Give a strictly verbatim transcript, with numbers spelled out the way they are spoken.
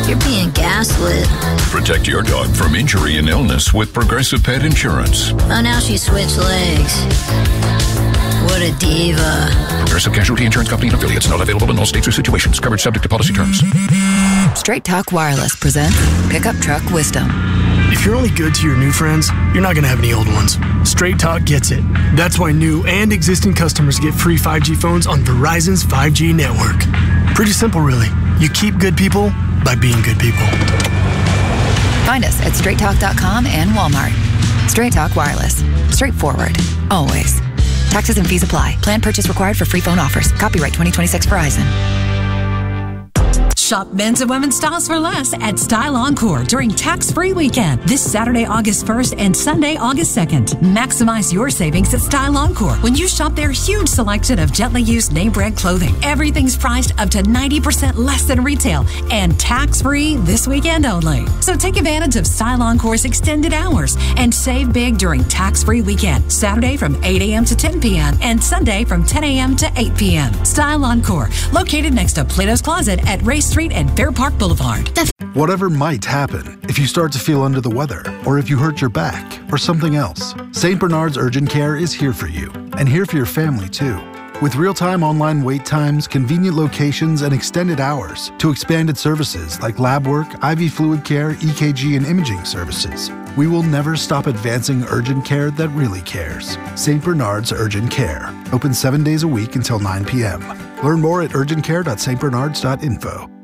You're being gaslit. Protect your dog from injury and illness with Progressive Pet Insurance. Oh, now she switched legs. What a diva. Progressive Casualty Insurance Company and affiliates. Not available in all states or situations. Coverage subject to policy terms. Straight Talk Wireless presents Pickup Truck Wisdom. If you're only good to your new friends, you're not going to have any old ones. Straight Talk gets it. That's why new and existing customers get free five G phones on Verizon's five G network. Pretty simple, really. You keep good people by being good people. Find us at straight talk dot com and Walmart. Straight Talk Wireless. Straightforward. Always. Taxes and fees apply. Plan purchase required for free phone offers. Copyright twenty twenty-six Verizon. Shop men's and women's styles for less at Style Encore during tax-free weekend this Saturday, August first and Sunday, August second. Maximize your savings at Style Encore when you shop their huge selection of gently used name brand clothing. Everything's priced up to ninety percent less than retail and tax-free this weekend only. So take advantage of Style Encore's extended hours and save big during tax-free weekend. Saturday from eight a.m. to ten p.m. and Sunday from ten a.m. to eight p.m. Style Encore, located next to Plato's Closet at Race Street and Fair Park Boulevard. Whatever might happen, if you start to feel under the weather, or if you hurt your back, or something else, Saint Bernard's Urgent Care is here for you, and here for your family too. With real-time online wait times, convenient locations, and extended hours to expanded services like lab work, I V fluid care, E K G, and imaging services, we will never stop advancing urgent care that really cares. Saint Bernard's Urgent Care. Open seven days a week until nine p.m. Learn more at urgent care dot st bernards dot info.